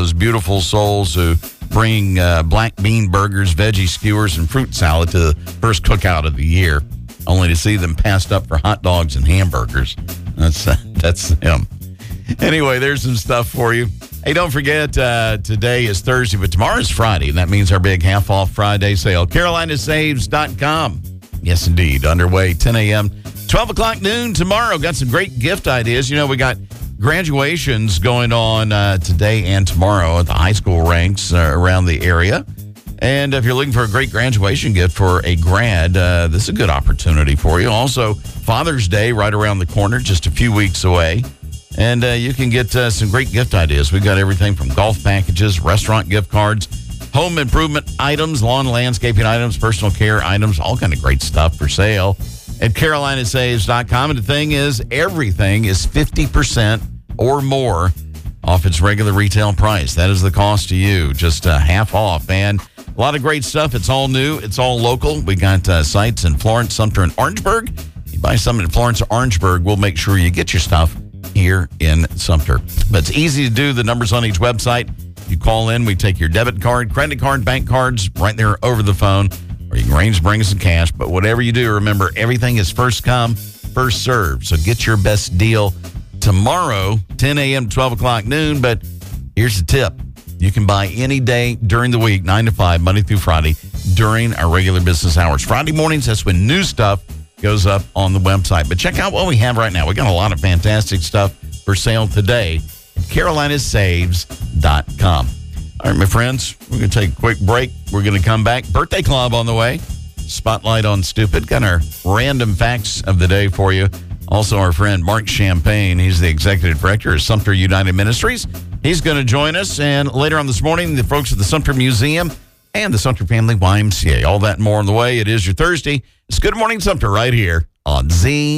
those beautiful souls who bring black bean burgers, veggie skewers, and fruit salad to the first cookout of the year, only to see them passed up for hot dogs and hamburgers. That's him. Anyway, there's some stuff for you. Hey, don't forget, today is Thursday, but tomorrow is Friday, and that means our big half-off Friday sale. CarolinaSaves.com. Yes, indeed. Underway 10 a.m., 12 o'clock noon tomorrow. Got some great gift ideas. You know, we got graduations going on today and tomorrow at the high school ranks around the area. And if you're looking for a great graduation gift for a grad, this is a good opportunity for you. Also, Father's Day right around the corner, just a few weeks away. And you can get some great gift ideas. We've got everything from golf packages, restaurant gift cards, home improvement items, lawn landscaping items, personal care items, all kind of great stuff for sale at CarolinaSaves.com. And the thing is, everything is 50% or more off its regular retail price. That is the cost to you, just half off. And a lot of great stuff. It's all new. It's all local. We got sites in Florence, Sumter, and Orangeburg. You buy something in Florence or Orangeburg, we'll make sure you get your stuff here in Sumter. But it's easy to do. The numbers on each website. You call in, we take your debit card, credit card, bank cards right there over the phone, or you can arrange to bring us some cash. But whatever you do, remember, everything is first come, first served. So get your best deal tomorrow, 10 a.m. to 12 o'clock noon. But here's the tip. You can buy any day during the week, 9 to 5, Monday through Friday, during our regular business hours. Friday mornings, that's when new stuff goes up on the website. But check out what we have right now. We got a lot of fantastic stuff for sale today at CarolinaSaves.com. All right, my friends, we're going to take a quick break. We're going to come back. Birthday Club on the way. Spotlight on Stupid. Got our random facts of the day for you. Also, our friend Mark Champagne. He's the executive director of Sumter United Ministries. He's going to join us. And later on this morning, the folks at the Sumter Museum and the Sumter Family YMCA. All that and more on the way. It is your Thursday. It's Good Morning Sumter right here on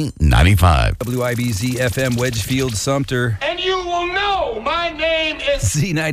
Z95. WIBZ FM Wedgefield Sumter. And you will know my name is Z95.